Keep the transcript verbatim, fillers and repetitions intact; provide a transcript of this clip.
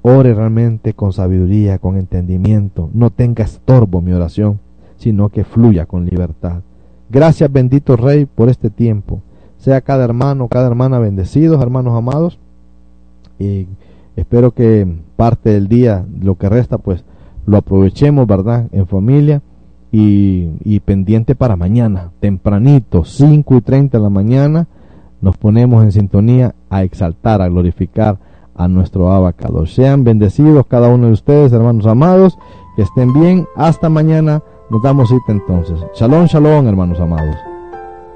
ore realmente con sabiduría, con entendimiento. No tenga estorbo mi oración, sino que fluya con libertad. Gracias, bendito Rey, por este tiempo. Sea cada hermano, cada hermana bendecidos, hermanos amados. Y espero que parte del día, lo que resta, pues lo aprovechemos, ¿verdad?, en familia. Y, y pendiente para mañana, tempranito, cinco y treinta de la mañana, nos ponemos en sintonía a exaltar, a glorificar a nuestro Abacado. Sean bendecidos cada uno de ustedes, hermanos amados, que estén bien. Hasta mañana, nos damos cita entonces. Shalom, shalom, hermanos amados.